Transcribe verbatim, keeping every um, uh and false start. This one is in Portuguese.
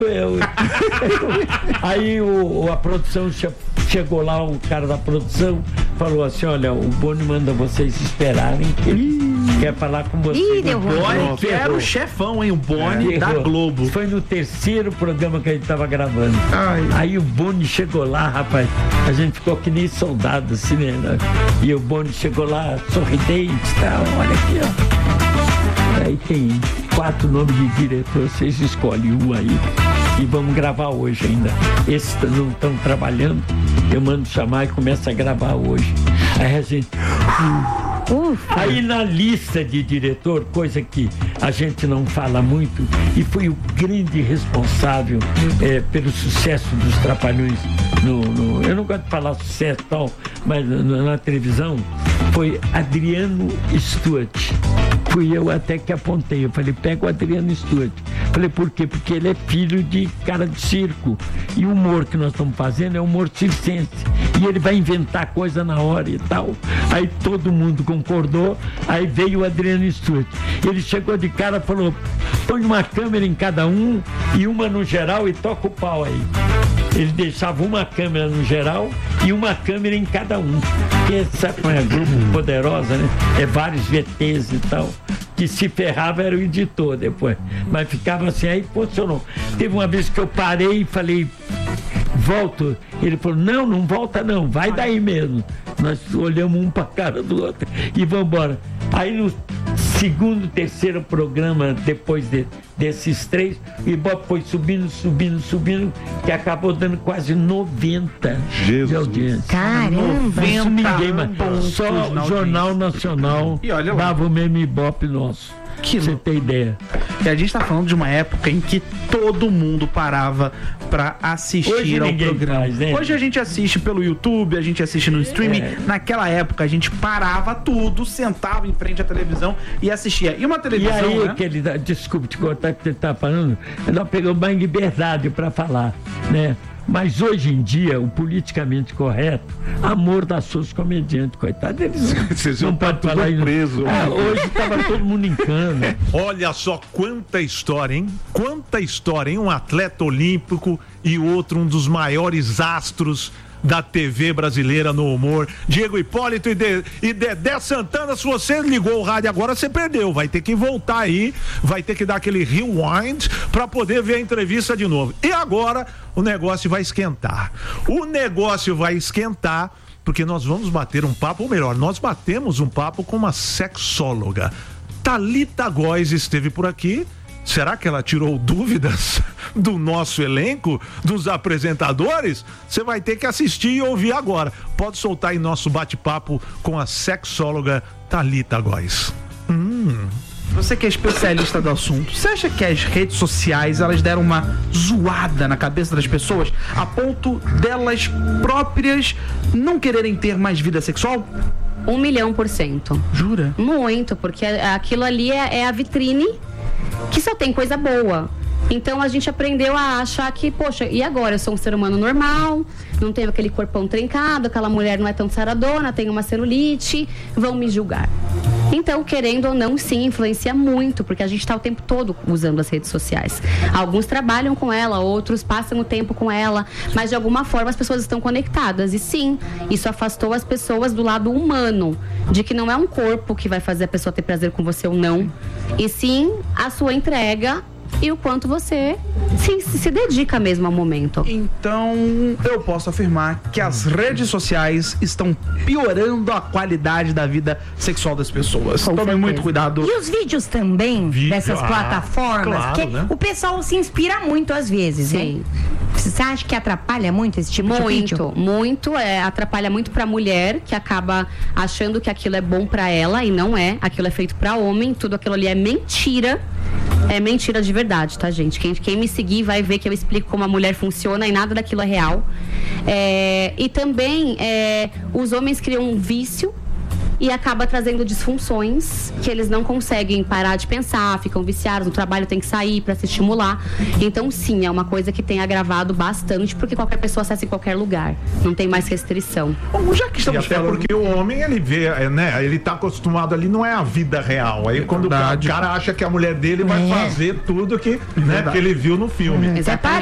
Eu. Aí o, a produção che, chegou lá, o cara da produção falou assim: olha, o Boni manda vocês esperarem, que ele quer falar com vocês. Ih, deu ruim. Boni, que era o chefão, hein? O Boni é, da errou. Globo. Foi no terceiro programa que a gente tava gravando. Ai. Aí o Boni chegou lá, rapaz, a gente ficou que nem soldado, assim, né? E o Boni chegou lá, sorridente e tal, olha aqui, ó. Aí tem quatro nomes de diretor, vocês escolhem um aí. E vamos gravar hoje ainda. Esses não estão trabalhando, eu mando chamar e começo a gravar hoje. Aí a gente... Ufa. Aí na lista de diretor, coisa que a gente não fala muito, e foi o grande responsável é, pelo sucesso dos Trapalhões, no, no, eu não gosto de falar sucesso e tal, mas na, na televisão, foi Adriano Stuart. Fui eu até que apontei, eu falei, pega o Adriano Stuart. Falei, por quê? Porque ele é filho de cara de circo. E o humor que nós estamos fazendo é humor circense. E ele vai inventar coisa na hora e tal. Aí todo mundo concordou, aí veio o Adriano Stuart. Ele chegou de cara e falou, põe uma câmera em cada um e uma no geral e toca o pau aí. Ele deixava uma câmera no geral e uma câmera em cada um. Porque sabe como é grupo poderosa, né? É vários V Tês e tal. Que se ferrava era o editor depois. Mas ficava assim, aí funcionou. Teve uma vez que eu parei e falei, volto. Ele falou, não, não volta não, vai daí mesmo. Nós olhamos um pra cara do outro e vamos embora. Aí no segundo, terceiro programa, depois de, desses três, o Ibope foi subindo, subindo, subindo, que acabou dando quase noventa Jesus. De audiência. Caramba! Isso ninguém mais. Só o Jornal Nacional dava o mesmo Ibope nosso. Que você tem ideia. E a gente tá falando de uma época em que todo mundo parava pra assistir Hoje ao ninguém programa. faz, né? Hoje a gente assiste pelo YouTube, a gente assiste no streaming. É. Naquela época a gente parava tudo, sentava em frente à televisão e assistia. E uma E televisão, aí, né? aquele, desculpe te cortar que você tá falando, nós pegamos mais liberdade para falar, né? Mas hoje em dia, o politicamente correto, amor das suas comediantes, coitado, eles Vocês não não podem tá falar isso. preso. Ah, hoje estava todo mundo em cana. Olha só quanta história, hein? Quanta história, hein? Um atleta olímpico e outro um dos maiores astros da T V brasileira no humor. Diego Hipólito e, de, e Dedé Santana, se você ligou o rádio agora, você perdeu. Vai ter que voltar aí, vai ter que dar aquele rewind pra poder ver a entrevista de novo. E agora o negócio vai esquentar. O negócio vai esquentar porque nós vamos bater um papo, ou melhor, nós batemos um papo com uma sexóloga. Thalita Góes esteve por aqui. Será que ela tirou dúvidas do nosso elenco, dos apresentadores? Você vai ter que assistir e ouvir agora. Pode soltar aí nosso bate-papo com a sexóloga Thalita Góes. Hum... Você que é especialista do assunto, você acha que as redes sociais, elas deram uma zoada na cabeça das pessoas a ponto delas próprias não quererem ter mais vida sexual? Um milhão por cento. Jura? Muito, porque aquilo ali é, é a vitrine que só tem coisa boa. Então a gente aprendeu a achar que, poxa, e agora? Eu sou um ser humano normal, não tenho aquele corpão trincado, aquela mulher não é tão saradona, tem uma celulite, vão me julgar. Então, querendo ou não, sim, influencia muito, porque a gente está o tempo todo usando as redes sociais. Alguns trabalham com ela, outros passam o tempo com ela, mas de alguma forma as pessoas estão conectadas. E sim, isso afastou as pessoas do lado humano, de que não é um corpo que vai fazer a pessoa ter prazer com você ou não, e sim a sua entrega e o quanto você se, se dedica mesmo ao momento. Então, eu posso afirmar que as redes sociais estão piorando a qualidade da vida sexual das pessoas. Com Tomem certeza. muito cuidado. E os vídeos também, Vídeo, dessas ah, plataformas, claro, que né? o pessoal se inspira muito às vezes, Sim. né? Você acha que atrapalha muito esse tipo de vídeo? Muito, muito, é, atrapalha muito pra mulher, que acaba achando que aquilo é bom pra ela, e não é. Aquilo é feito pra homem, tudo aquilo ali é mentira. É mentira de verdade, tá, gente? Quem, quem me seguir vai ver que eu explico como a mulher funciona e nada daquilo é real. É, e também, é, os homens criam um vício e acaba trazendo disfunções que eles não conseguem parar de pensar, ficam viciados, o trabalho tem que sair para se estimular. Então, sim, é uma coisa que tem agravado bastante, porque qualquer pessoa acessa em qualquer lugar. Não tem mais restrição. Bom, já que E estamos até falando... porque o homem, ele vê, é, né? Ele tá acostumado ali, não é a vida real. Aí quando o cara, verdade. o cara acha que a mulher dele vai É. fazer tudo que, né, que ele viu no filme. Exatamente.